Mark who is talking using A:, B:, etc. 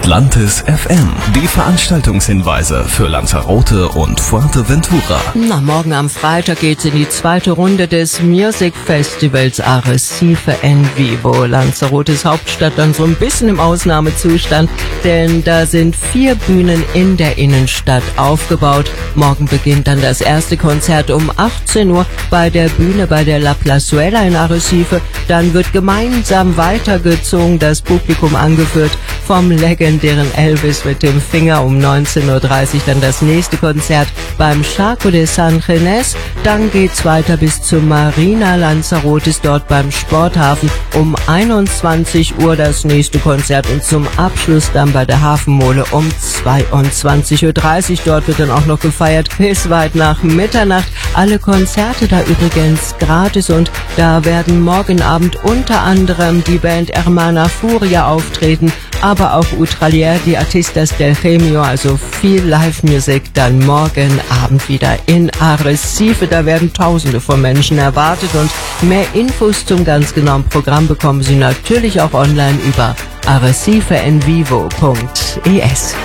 A: Atlantis FM. Die Veranstaltungshinweise für Lanzarote und Fuerteventura.
B: Morgen am Freitag geht's in die zweite Runde des Music Festivals Arrecife en Vivo. Lanzarote ist Hauptstadt dann so ein bisschen im Ausnahmezustand, denn da sind 4 Bühnen in der Innenstadt aufgebaut. Morgen beginnt dann das erste Konzert um 18 Uhr bei der Bühne bei der La Plazuela in Arrecife. Dann wird gemeinsam weitergezogen, das Publikum angeführt vom legendären Elvis mit dem Finger. Um 19.30 Uhr dann das nächste Konzert beim Charco de San Ginés. Dann geht's weiter bis zur Marina Lanzarote, ist dort beim Sporthafen. Um 21 Uhr das nächste Konzert und zum Abschluss dann bei der Hafenmole um 22.30 Uhr. Dort wird dann auch noch gefeiert bis weit nach Mitternacht. Alle Konzerte da übrigens gratis und da werden morgen Abend unter anderem die Band Hermana Furia auftreten, aber auch Utralier, die Artistas del Gemio, also viel Live-Musik dann morgen Abend wieder in Arrecife. Da werden Tausende von Menschen erwartet und mehr Infos zum ganz genauen Programm bekommen Sie natürlich auch online über arrecifeenvivo.es.